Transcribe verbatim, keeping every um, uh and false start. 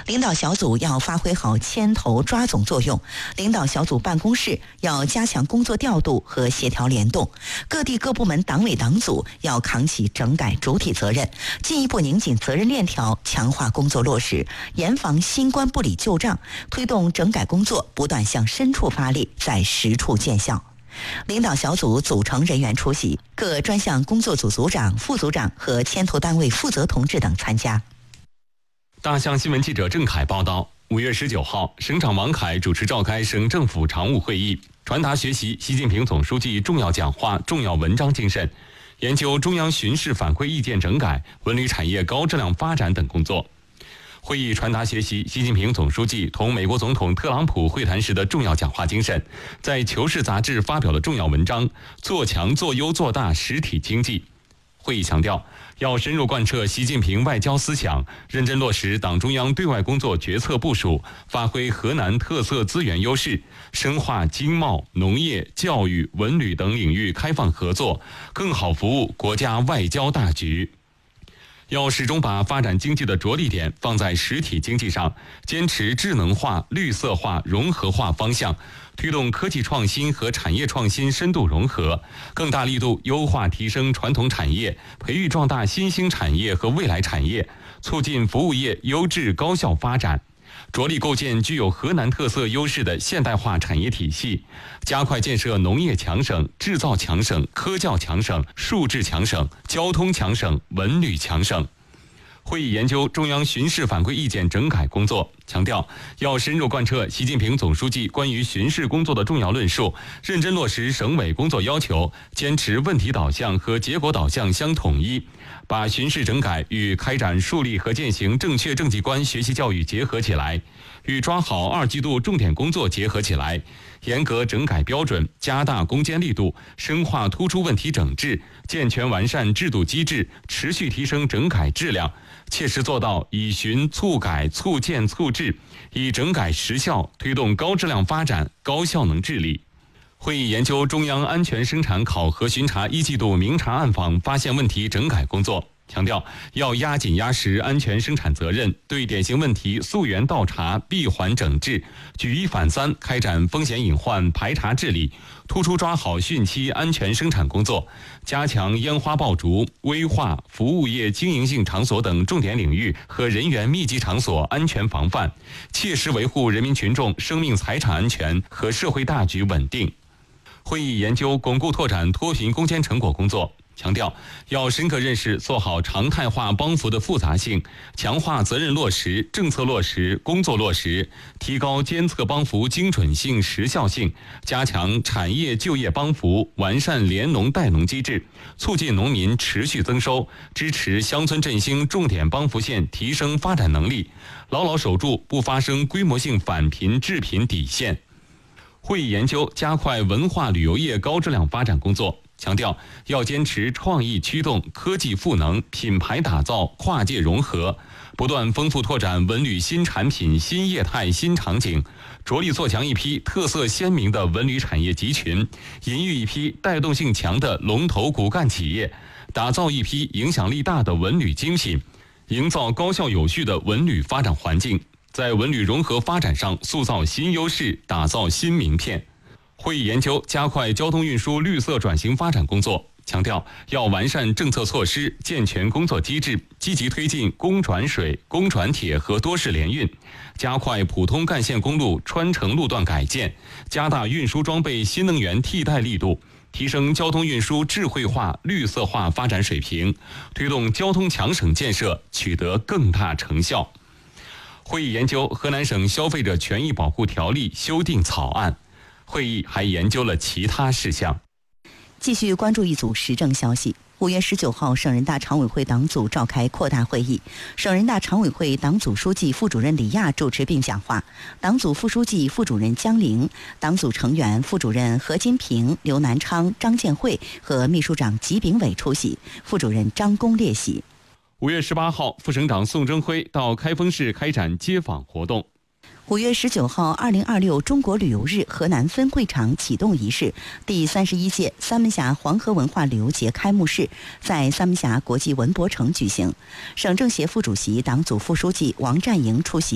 领导小组要发挥好牵头抓总作用，领导小组办公室要加强工作调度和协调联动，各地各部门党委党组要扛起整改主体责任，进一步拧紧责任链条，强化工作落实，严防新官不理旧账，推动整改工作不断向深处发力，在实处见效。领导小组组成人员出席，各专项工作组组长、副组长和牵头单位负责同志等参加。 大象新闻记者郑凯报道，五月十九号，省长王凯主持召开省政府常务会议，传达学习习近平总书记重要讲话、重要文章精神，研究中央巡视反馈意见整改、文旅产业高质量发展等工作。会议传达学习习近平总书记同美国总统特朗普会谈时的重要讲话精神，在《求是》杂志发表了重要文章，做强做优做大实体经济。会议强调，要深入贯彻习近平外交思想，认真落实党中央对外工作决策部署，发挥河南特色资源优势，深化经贸、农业、教育、文旅等领域开放合作，更好服务国家外交大局。要始终把发展经济的着力点放在实体经济上，坚持智能化、绿色化、融合化方向，推动科技创新和产业创新深度融合，更大力度优化提升传统产业，培育壮大新兴产业和未来产业，促进服务业优质高效发展，着力构建具有河南特色优势的现代化产业体系，加快建设农业强省、制造强省、科教强省、数智强省、交通强省、文旅强省。会议研究中央巡视反馈意见整改工作，强调要深入贯彻习近平总书记关于巡视工作的重要论述，认真落实省委工作要求，坚持问题导向和结果导向相统一，把巡视整改与开展树立和践行正确政绩观学习教育结合起来，与抓好二季度重点工作结合起来，严格整改标准，加大攻坚力度，深化突出问题整治，健全完善制度机制，持续提升整改质量，切实做到以巡促改、促建促治，以整改实效推动高质量发展、高效能治理。会议研究中央安全生产考核巡查一季度明察暗访发现问题整改工作，强调要压紧压实安全生产责任，对典型问题溯源倒查、闭环整治，举一反三开展风险隐患排查治理，突出抓好汛期安全生产工作，加强烟花爆竹、危化、服务业经营性场所等重点领域和人员密集场所安全防范，切实维护人民群众生命财产安全和社会大局稳定。会议研究巩固拓展脱贫攻坚成果工作，强调要深刻认识做好常态化帮扶的复杂性，强化责任落实、政策落实、工作落实，提高监测帮扶精准性、时效性，加强产业就业帮扶，完善联农带农机制，促进农民持续增收，支持乡村振兴重点帮扶县提升发展能力，牢牢守住不发生规模性返贫致贫底线。会议研究加快文化旅游业高质量发展工作，强调要坚持创意驱动、科技赋能、品牌打造、跨界融合，不断丰富拓展文旅新产品、新业态、新场景，着力做强一批特色鲜明的文旅产业集群，引育一批带动性强的龙头骨干企业，打造一批影响力大的文旅精品，营造高效有序的文旅发展环境，在文旅融合发展上塑造新优势，打造新名片。会议研究加快交通运输绿色转型发展工作，强调要完善政策措施，健全工作机制，积极推进公转水、公转铁和多式联运，加快普通干线公路穿城路段改建，加大运输装备新能源替代力度，提升交通运输智慧化、绿色化发展水平，推动交通强省建设取得更大成效。会议研究河南省消费者权益保护条例修订草案。会议还研究了其他事项。 继续关注一组时政消息。五月十九号，省人大常委会党组召开扩大会议，省人大常委会党组书记、副主任李亚主持并讲话，党组副书记、副主任江玲，党组成员副主任何金平、刘南昌、张建慧和秘书长吉炳伟出席，副主任张公列席。 五月十八号，副省长宋征辉到开封市开展接访活动。 五月十九号，二零二六中国旅游日河南分会场启动仪式，第三十一届三门峡黄河文化旅游节开幕式在三门峡国际文博城举行。省政协副主席、党组副书记王占营出席。